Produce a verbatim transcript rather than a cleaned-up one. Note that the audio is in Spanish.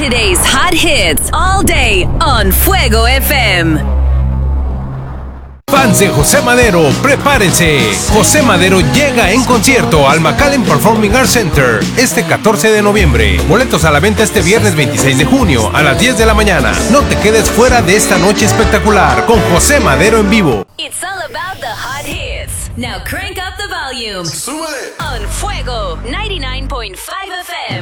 Today's hot hits all day on Fuego F M. Fans de José Madero, prepárense. José Madero llega en concierto al McAllen Performing Arts Center este catorce de noviembre. Boletos a la venta este viernes veintiséis de junio a las diez de la mañana. No te quedes fuera de esta noche espectacular con José Madero en vivo. It's all about the hot hits. Now crank up the volume. On Fuego ninety-nine point five F M.